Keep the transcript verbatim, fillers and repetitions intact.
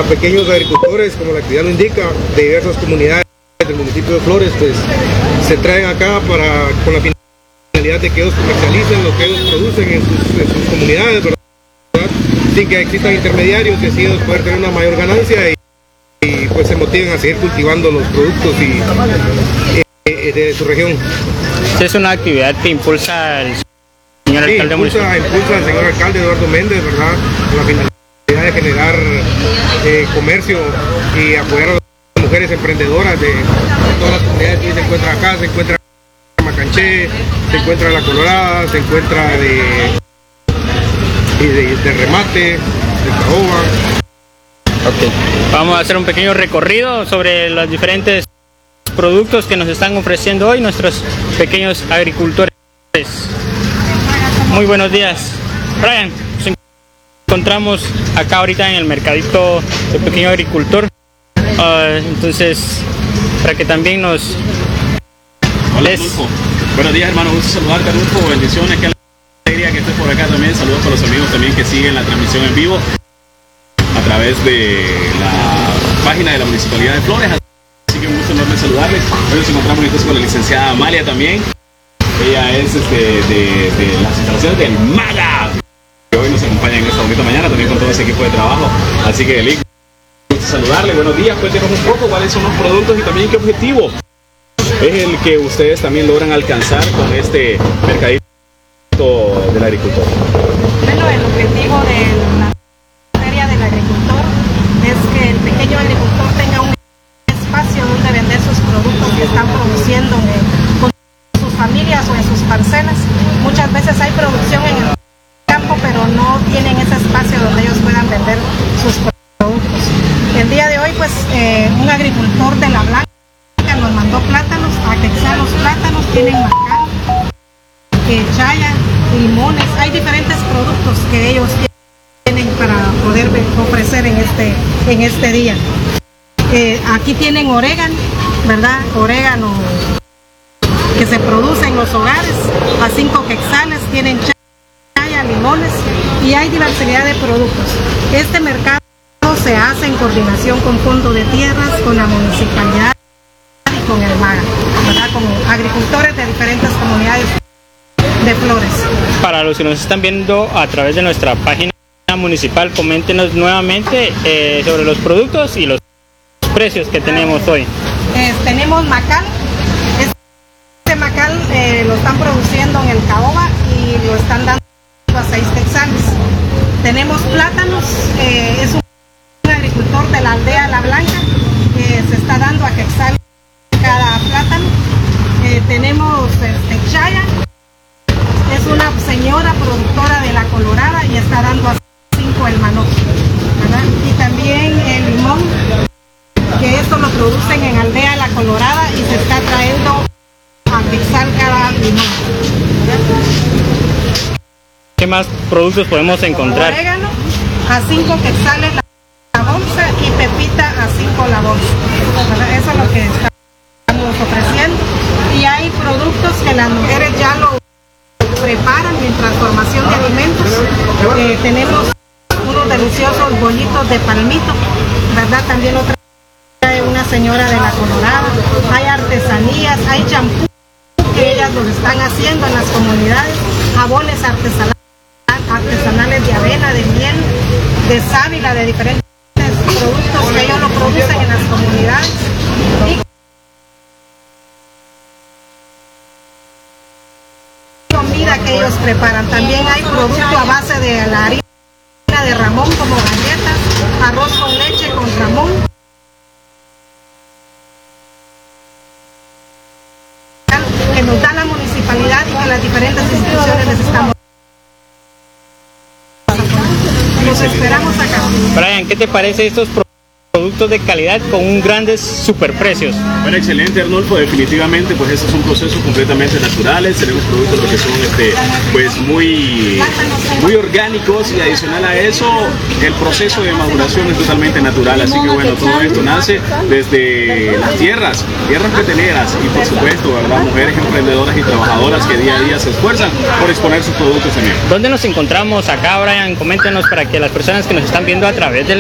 a pequeños agricultores, como la actividad lo indica, de diversas comunidades del municipio de Flores, pues se traen acá para, con la finalidad de que ellos comercialicen lo que ellos producen en sus, en sus comunidades, ¿verdad? Sin que existan intermediarios y así ellos poder tener una mayor ganancia y, y pues se motiven a seguir cultivando los productos y, eh, de su región. Es una actividad que impulsa el señor sí, alcalde impulsa, municipal. impulsa al señor alcalde Eduardo Méndez, ¿verdad? Con la finalidad de generar eh, comercio y apoyar a las mujeres emprendedoras de, de todas las comunidades que se encuentran acá. Se encuentra Macanché, se encuentra La Colorada, se encuentra de, de, de Remate, de Caoba. Okay. Vamos a hacer un pequeño recorrido sobre los diferentes productos que nos están ofreciendo hoy nuestros pequeños agricultores. Muy buenos días, Brian. Nos encontramos acá ahorita en el mercadito del pequeño agricultor. Uh, entonces, para que también nos... Hola, les... Adolfo. Buenos días, hermano. Gusto saludarte, Adolfo. Bendiciones. Qué alegría que estés por acá también. Saludos para los amigos también que siguen la transmisión en vivo a través de la página de la Municipalidad de Flores. Así que un gusto enorme saludarles. Hoy nos encontramos entonces con la licenciada Amalia también. Ella es este, de, de las instalaciones del MAGA, que hoy nos acompaña en esta bonita mañana, también con todo ese equipo de trabajo. Así que, Eli, gusto saludarle. Buenos días. Cuéntenos un poco cuáles son los productos y también qué objetivo es el que ustedes también logran alcanzar con este mercadito del agricultor. Bueno, el objetivo de la feria del agricultor es que el pequeño agricultor tenga un espacio donde vender sus productos que están produciendo con sus familias o en sus parcelas. Muchas veces hay producción en el campo, pero no tienen ese espacio donde ellos puedan vender sus productos. El día de hoy, pues, eh, un agricultor de La Blanca nos mandó plátanos, a Quexal los plátanos, tienen macal, eh, chaya, limones, hay diferentes productos que ellos tienen para poder ofrecer en este, en este día. Eh, aquí tienen orégano, ¿verdad? Orégano que se produce en los hogares, a cinco quetzales, tienen chaya, limones y hay diversidad de productos. Este mercado se hace en coordinación con Fondo de Tierras, con la municipalidad, con el MAGA, ¿verdad? Con agricultores de diferentes comunidades de Flores. Para los que nos están viendo a través de nuestra página municipal, coméntenos nuevamente eh, sobre los productos y los precios que tenemos hoy. Eh, tenemos macal. Este macal eh, lo están produciendo en el Caoba y lo están dando a seis quetzales. Tenemos plátanos, eh, es un agricultor de la aldea La Blanca que se está dando a quetzal cada plátano. Eh, tenemos este, chaya, es una señora productora de La Colorada y está dando a cinco el manojo, ¿verdad? Y también el limón, que esto lo producen en aldea La Colorada y se está trayendo a quetzal cada limón, ¿verdad? ¿Qué más productos podemos encontrar? Orégano a cinco quetzales la bolsa y pepita a cinco la bolsa, ¿verdad? Eso es lo que está ofreciendo. Y hay productos que las mujeres ya lo preparan en transformación de alimentos. Eh, tenemos unos deliciosos bollitos de palmito, ¿verdad? También otra hay una señora de La Colorada. Hay artesanías, hay champú que ellas los están haciendo en las comunidades, jabones artesanales, artesanales de avena, de miel, de sábila, de diferentes productos que ellos lo producen en las comunidades. Y comida que ellos preparan. También hay producto a base de la harina de Ramón, como galletas, arroz con leche con Ramón. Que nos da la municipalidad y que las diferentes instituciones les estamos. Los esperamos acá. Brian, ¿qué te parece estos productos de calidad con un grandes superprecios? Bueno, excelente, Arnulfo. Definitivamente, pues estos son procesos completamente naturales. Tenemos productos que son este, pues muy, muy orgánicos, y adicional a eso, el proceso de maduración es totalmente natural. Así que bueno, todo esto nace desde las tierras, tierras peteleras y por supuesto, ¿verdad? Mujeres emprendedoras y trabajadoras que día a día se esfuerzan por exponer sus productos también. ¿Dónde nos encontramos acá, Brian? Coméntenos para que las personas que nos están viendo a través del